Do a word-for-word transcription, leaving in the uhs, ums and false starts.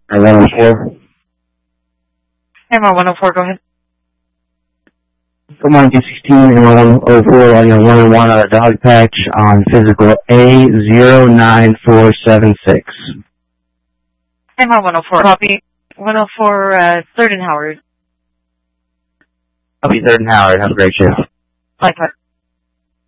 Uh, one oh four. M R one oh four, go ahead. Come on, D sixteen, M R one oh four on your one oh one on a dog patch on physical A zero nine four seven six. M R one oh four, copy. one oh four, uh, third and Howard. Copy, third and Howard. Have a great shift. Likewise.